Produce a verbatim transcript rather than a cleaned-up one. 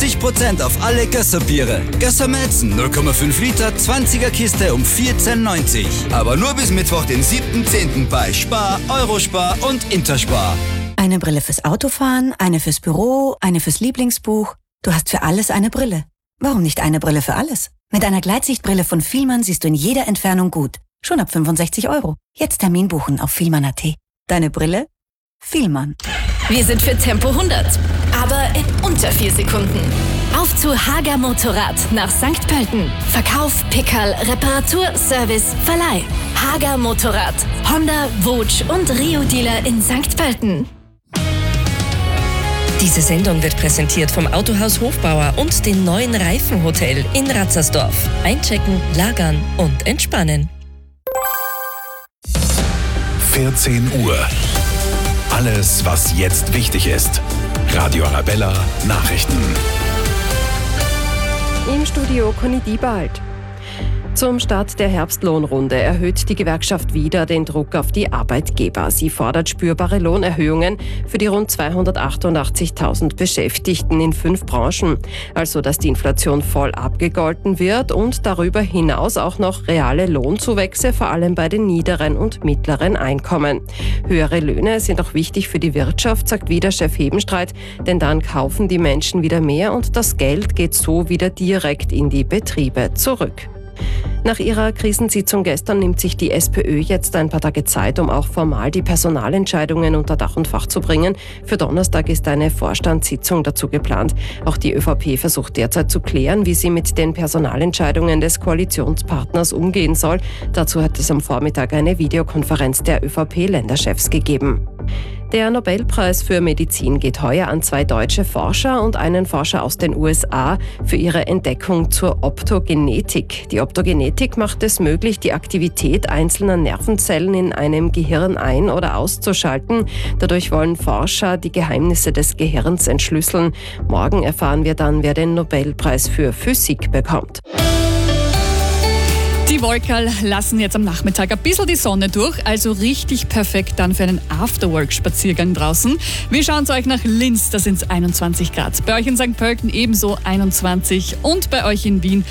fünfzig Prozent auf alle Gösser-Biere. Gösser Malzen null Komma fünf Liter, zwanziger Kiste um vierzehn neunzig. Aber nur bis Mittwoch, den siebten zehnten bei Spar, Eurospar und Interspar. Eine Brille fürs Autofahren, eine fürs Büro, eine fürs Lieblingsbuch. Du hast für alles eine Brille. Warum nicht eine Brille für alles? Mit einer Gleitsichtbrille von Fielmann siehst du in jeder Entfernung gut. Schon ab fünfundsechzig Euro. Jetzt Termin buchen auf fielmann punkt at. Deine Brille? Fielmann. Wir sind für Tempo hundert, aber in unter vier Sekunden. Auf zu Hager Motorrad nach Sankt Pölten. Verkauf, Pickerl, Reparatur, Service, Verleih. Hager Motorrad. Honda, Wutsch und Rio-Dealer in Sankt Pölten. Diese Sendung wird präsentiert vom Autohaus Hofbauer und dem neuen Reifenhotel in Ratzersdorf. Einchecken, lagern und entspannen. vierzehn Uhr. Alles, was jetzt wichtig ist. Radio Arabella Nachrichten. Im Studio Conny Diebald. Zum Start der Herbstlohnrunde erhöht die Gewerkschaft wieder den Druck auf die Arbeitgeber. Sie fordert spürbare Lohnerhöhungen für die rund zweihundertachtundachtzigtausend Beschäftigten in fünf Branchen. Also, dass die Inflation voll abgegolten wird und darüber hinaus auch noch reale Lohnzuwächse, vor allem bei den niederen und mittleren Einkommen. Höhere Löhne sind auch wichtig für die Wirtschaft, sagt wieder Chef Hebenstreit, denn dann kaufen die Menschen wieder mehr und das Geld geht so wieder direkt in die Betriebe zurück. Nach ihrer Krisensitzung gestern nimmt sich die SPÖ jetzt ein paar Tage Zeit, um auch formal die Personalentscheidungen unter Dach und Fach zu bringen. Für Donnerstag ist eine Vorstandssitzung dazu geplant. Auch die ÖVP versucht derzeit zu klären, wie sie mit den Personalentscheidungen des Koalitionspartners umgehen soll. Dazu hat es am Vormittag eine Videokonferenz der ÖVP-Länderchefs gegeben. Der Nobelpreis für Medizin geht heuer an zwei deutsche Forscher und einen Forscher aus den U S A für ihre Entdeckung zur Optogenetik. Die Optogenetik macht es möglich, die Aktivität einzelner Nervenzellen in einem Gehirn ein- oder auszuschalten. Dadurch wollen Forscher die Geheimnisse des Gehirns entschlüsseln. Morgen erfahren wir dann, wer den Nobelpreis für Physik bekommt. Die Wolkerl lassen jetzt am Nachmittag ein bisschen die Sonne durch, also richtig perfekt dann für einen Afterwork-Spaziergang draußen. Wir schauen zu euch nach Linz, da sind es einundzwanzig Grad. Bei euch in Sankt Pölten ebenso einundzwanzig und bei euch in Wien